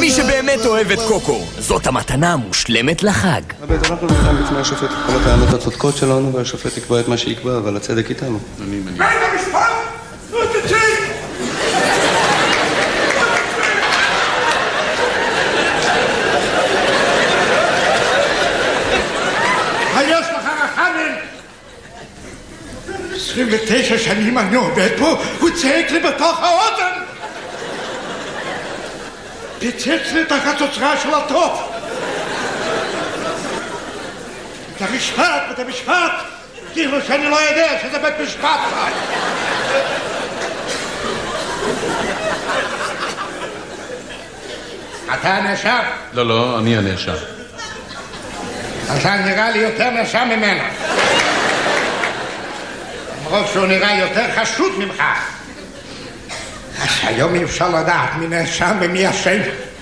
מי שבאמת אוהב את קוקו, זאת המתנה המושלמת לחג. אנחנו נלחם לפני השופט כל הטענות הצודקות שלנו, והשופט יקבע את מה שיקבע, אבל הצדק איתנו. בית המשפט! נו תצא! יש לך רחמים! 29 שנים אני עובד פה, הוא צעק לי בתוך האוזן! פיצץ לי את החצוצרה של הטוב! בית המשפט! כאילו שאני לא יודע שזה בית משפט! אתה הנאשם? לא, אני הנאשם. אתה נראה לי יותר נאשם ממנו. למרות שהוא נראה יותר חשוד ממך. אז היום אי אפשר לדעת מי נאשם ומי אשם.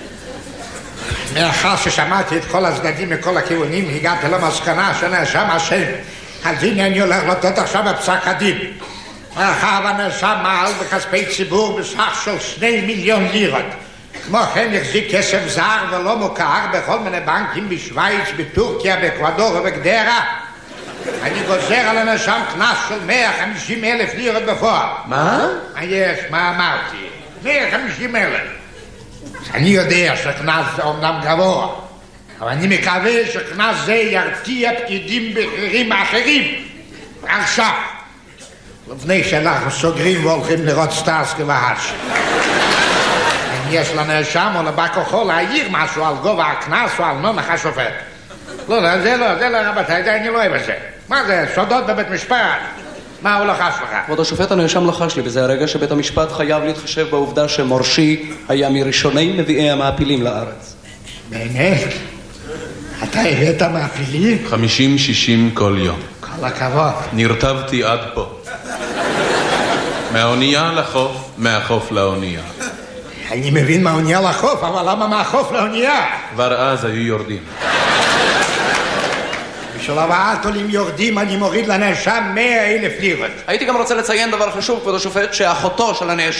מאחר ששמעתי את כל הצדדים מכל הכיוונים, הגעתי למסקנה שנאשם אשם. אז הנה אני הולך לתת עכשיו בפסק הדין. מאחר והנאשם מעל בכספי ציבור בסך של 2 מיליון לירות. כמו כן החזיק כסף זר ולא מוכר בכל מיני בנקים בשוויץ, בטורקיה, באקוודור ובגדרה. אני גוזר על הנאשם קנס של 150,000 לירות בפועל. מה? מה אמרתי? 150,000. אני יודע שקנס זה אומנם גבוה, אבל אני מקווה שקנס זה ירתיע פקידים בכירים אחרים. עכשיו, לפני שאנחנו סוגרים והולכים לראות סטארסקי והאש. אם יש לנאשם או לבא כוחו להעיר משהו על גובה הקנס או על נומך השופט. לא, זה לא, רבותיי, זה אני לא אוהב את זה. מה זה, סודות בבית משפט? מה הוא לחש לך? כבוד השופט, הנאשם לחש לי, וזה הרגע שבית המשפט חייב להתחשב בעובדה שמורשי היה מראשוני מביאי המעפילים לארץ. באמת? אתה הבאת מעפילים? 50-60 כל יום. כל הכבוד. נרטבתי עד פה. מהאונייה לחוף, מהחוף לאונייה. אני מבין מהאונייה לחוף, אבל למה מהחוף לאונייה? כבר אז היו יורדים. בשביל הבאת עולים יורדים אני מוריד לנאשם 100,000 לירות. הייתי גם רוצה לציין דבר חשוב, כבוד השופט, שאחותו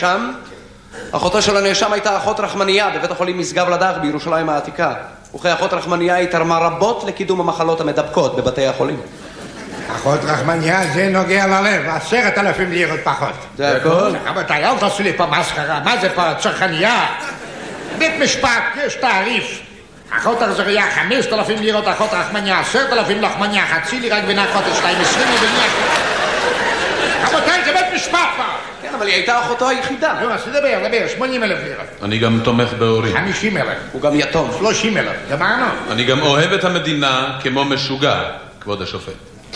של הנאשם הייתה אחות רחמניה בבית החולים משגב לדך בירושלים העתיקה. וכאחות רחמניה היא תרמה רבות לקידום המחלות המדבקות בבתי החולים. אחות רחמניה זה נוגע ללב, 10,000 לירות פחות. זה הכל? רבותיי, אל תעשו לי פה מסחרה, מה זה פה צרכניה? בית משפט, יש תעריף. אחות החזריה 5,000 לירות, אחות רחמניה 10,000 לחמניה, חצי לירה גבינה קוטג' 20 ובנייה. רבותיי, זה בית משפט פה. כן, אבל היא הייתה אחותו היחידה. לא, אז דבר, 80,000 לירות. אני גם תומך בהורים. 50,000. הוא גם יתום. 30,000, גמרנו. אני גם אוהב את המדינה כמו משוגע, כבוד השופט.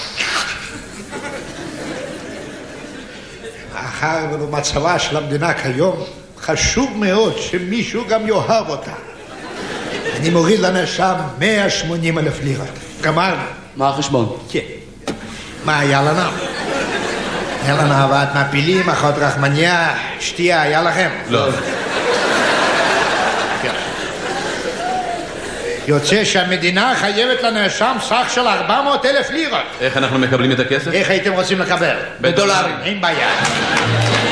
מאחר ובמצבה של המדינה כיום, חשוב מאוד שמישהו גם יאהב אותה. אני מוריד לנאשם 180,000 לירות. גמרנו. מה החשבון? כן. מה היה לנו? היה לנו הבאת מעפילים, אחות רחמניה, שתייה, היה לכם? לא. יוצא שהמדינה חייבת לנאשם סך של 400,000 לירות. איך אנחנו מקבלים את הכסף? איך הייתם רוצים לקבל? בדולרים. אין בעיה.